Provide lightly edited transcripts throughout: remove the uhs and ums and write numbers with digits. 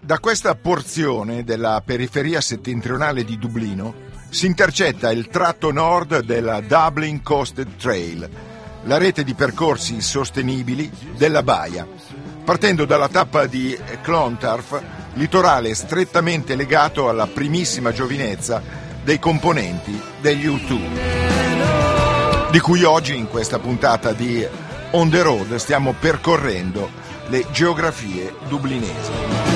Da questa porzione della periferia settentrionale di Dublino si intercetta il tratto nord della Dublin Coastal Trail, la rete di percorsi sostenibili della baia. Partendo dalla tappa di Clontarf, litorale strettamente legato alla primissima giovinezza dei componenti degli U2, di cui oggi in questa puntata di On the Road stiamo percorrendo le geografie dublinesi.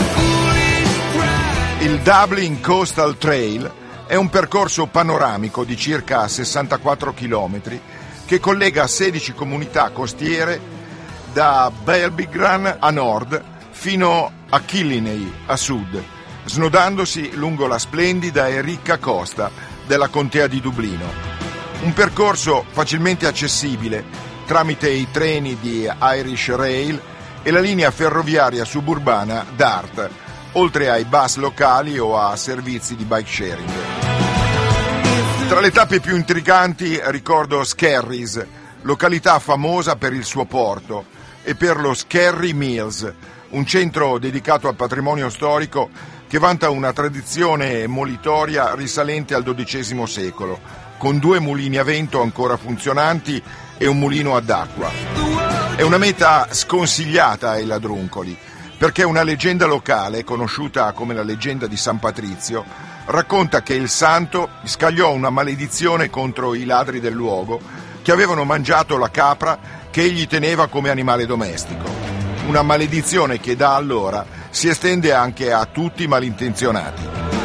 Il Dublin Coastal Trail è un percorso panoramico di circa 64 km che collega 16 comunità costiere da Belbigran a nord fino a Killiney a sud, snodandosi lungo la splendida e ricca costa della contea di Dublino. Un percorso facilmente accessibile tramite i treni di Irish Rail e la linea ferroviaria suburbana DART, oltre ai bus locali o a servizi di bike sharing. Tra le tappe più intriganti ricordo Skerries, località famosa per il suo porto e per lo Skerry Mills, un centro dedicato al patrimonio storico che vanta una tradizione molitoria risalente al XII secolo, con 2 mulini a vento ancora funzionanti e un mulino ad acqua. È una meta sconsigliata ai ladruncoli, perché una leggenda locale, conosciuta come la leggenda di San Patrizio, racconta che il santo scagliò una maledizione contro i ladri del luogo che avevano mangiato la capra che egli teneva come animale domestico. Una maledizione che da allora si estende anche a tutti i malintenzionati.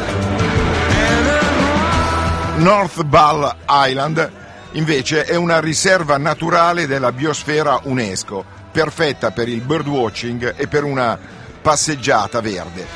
North Bull Island, invece, è una riserva naturale della biosfera UNESCO, perfetta per il birdwatching e per una passeggiata verde.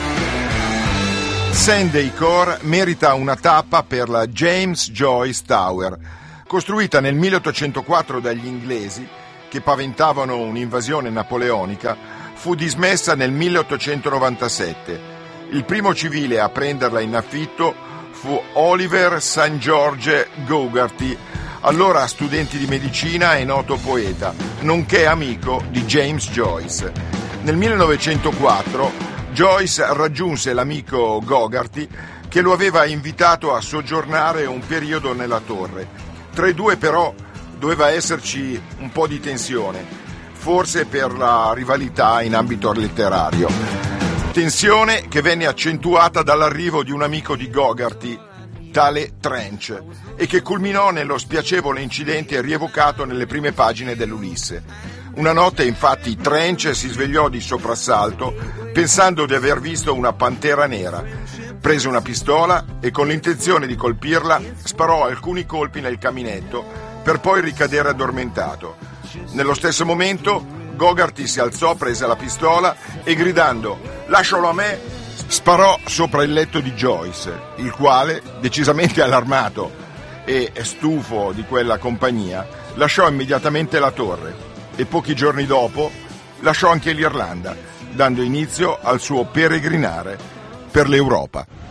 Sandy Core merita una tappa per la James Joyce Tower, costruita nel 1804 dagli inglesi che paventavano un'invasione napoleonica. Fu dismessa nel 1897. Il primo civile a prenderla in affitto fu Oliver St. George Gougarty, allora studente di medicina e noto poeta, nonché amico di James Joyce. Nel 1904 Joyce raggiunse l'amico Gougarty che lo aveva invitato a soggiornare un periodo nella torre. Tra i due però doveva esserci un po' di tensione, forse per la rivalità in ambito letterario. Tensione che venne accentuata dall'arrivo di un amico di Gougarty, tale Trench, e che culminò nello spiacevole incidente rievocato nelle prime pagine dell'Ulisse. Una notte infatti Trench si svegliò di soprassalto pensando di aver visto una pantera nera. Prese una pistola e con l'intenzione di colpirla sparò alcuni colpi nel caminetto per poi ricadere addormentato. Nello stesso momento Gougarty si alzò, prese la pistola e gridando "Lascialo a me!" sparò sopra il letto di Joyce, il quale, decisamente allarmato e stufo di quella compagnia, lasciò immediatamente la torre e pochi giorni dopo lasciò anche l'Irlanda, dando inizio al suo peregrinare per l'Europa.